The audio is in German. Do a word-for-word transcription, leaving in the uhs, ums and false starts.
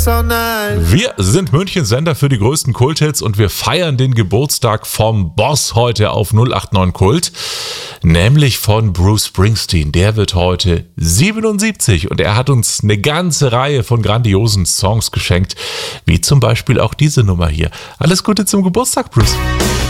so nice. Wir sind Münchens Sender für die größten Kulthits und wir feiern den Geburtstag vom Boss heute auf null acht neun Kult, nämlich von Bruce Springsteen. Der wird heute siebenundsiebzig und er hat uns eine ganze Reihe von grandiosen Songs geschenkt, wie zum Beispiel auch diese Nummer hier. Alles Gute zum Geburtstag, Bruce.